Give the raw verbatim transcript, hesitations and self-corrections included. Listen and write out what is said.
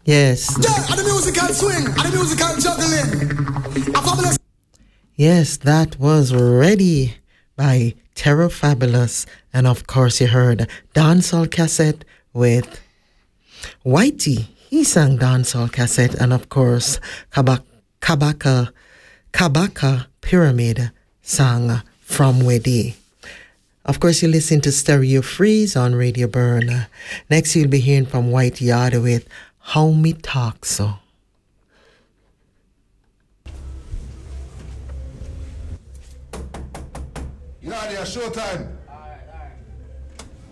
Yes. Yeah, and the musical swing, and the musical juggling. A fabulous. Yes, that was Ready by Terror Fabulous. And of course, you heard Dancehall Cassette with Whitey. He sang Dancehall Cassette. And of course, Kabaka, Kabaka, Kabaka Pyramid sang From Wedi. Of course, you listen to Stereo Freeze on Radio Burn. Next, you'll be hearing from White Yard with How Me Talk So. Yeah, yeah, showtime.